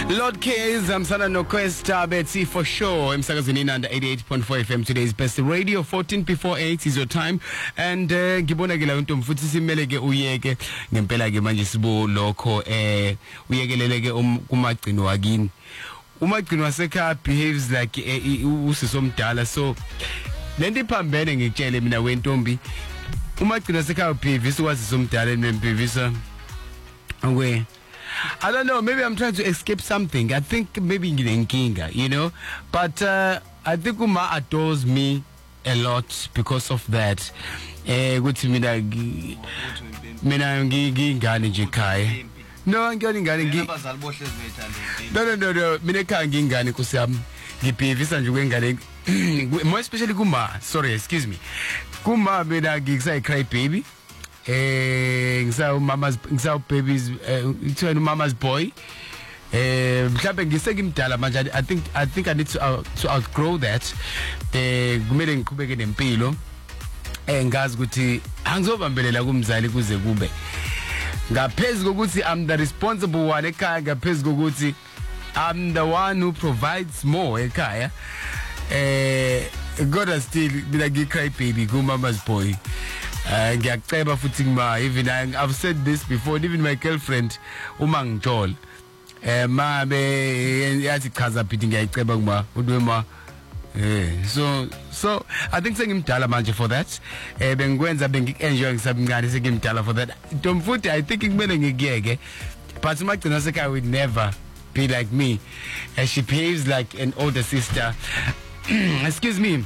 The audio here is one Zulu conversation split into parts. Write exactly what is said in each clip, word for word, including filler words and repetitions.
Lord K's, I'm Sana no Questa, Betsy for sure. I'm Sagazinin under eighty-eight point four F M. Today's best radio, fourteen before eight is your time. And Gibona Gila Futi Simelege Uyeke, Nempela Gemanjisbo, Loco, eh, Uyegelege um Kumatino again. Umatino Seka behaves like Ususum Dala, so Lendi Pambene Ngele Mina Wentombi. Umatino Seka behaves was some talent and Pivisa away. I don't know, maybe I'm trying to escape something. I think maybe in Kinga, you know. But uh, I think Uma adores me a lot because of that. Eh, good to me that Mina Gingani Jikai. No, I'm getting Gani. No, no, no, no. Mineka Gingani Kusam Gipivis and Juengani. More especially Kuma. Sorry, excuse me. Kuma Mina Gigsai cry baby. Eh, ngisa mama's ngisa babies uh, mama's boy. Eh, mhlawumbe ngiseke imdala manje. I think I think I need to uh, to outgrow that. Eh, kumele ngiqhubeke nempilo. Eh, ngazi ukuthi angizobambelela kumzali kuze kube. Ngaphezulu kokuthi I'm the responsible one ekhaya, ngaphezulu kokuthi I'm the one who provides more ekhaya. Eh, God has still been a cry baby ku mama's boy. ngiyaceba futhi ngima even I've said this before, even my girlfriend uma ngithola eh mabe yathi chaza phithi ngiyaceba kuma udwema eh so so I think sengimdala manje for that eh bengikwenza bengikenjoy ngisabimncane sengimdala for that Tom futhi I think kumele ngikiyeke but magcina seka I would never be like me as she behaves like an older sister. Excuse me.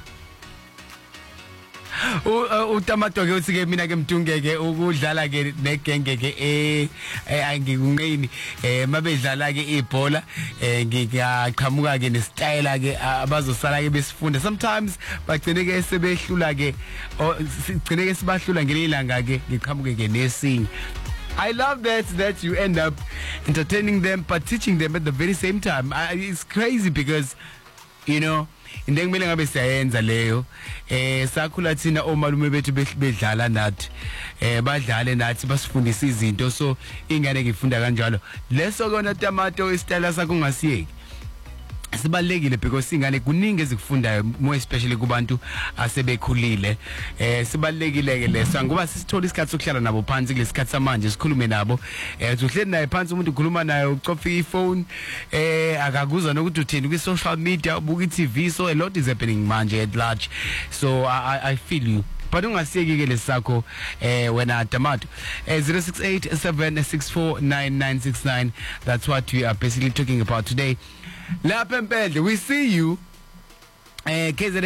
Utamato ke uthi ke mina ke mtungeke ukudlala ke negenge ke eh angikunqini eh mabedlala ke ibhola eh ngiyaqhamuka ke nestyle ke abazosala ke besifunda sometimes bagcine ke sebehlula ke sigcine ke sibahlula ngelilanga ke ngiqhamuke ke nesinye. I love that that you end up entertaining them but teaching them at the very same time. I, it's crazy because you know into kumele ngabe siyayenza leyo eh sakhula thina omalume bethu bedlala nathi eh badlale nathi basifundisa izinto so ingane ngifunda kanjalo leso kona Tamato istyle sakho ungasiyeki sibalekile because ingane kuningi ezikufundayo more especially kubantu asebekhulile eh sibalekile ke leso ngoba sisithola isikhathi sokuhlala nabo phansi kulesikhathi samanje sikhulume nabo eh uhleli naye phansi umuntu ukhuluma naye ucofa iphone eh akakuzwa nokuthi uthini ku social media ubuka i-T V, so a lot is happening manje at large, so I I, I feel you. But ungasiyeki ke lesakho eh wena Tamato eh zero six eight seven six four nine nine six nine. That's what we are basically talking about today. Lapha Mpedle, we see you. Eh K Z N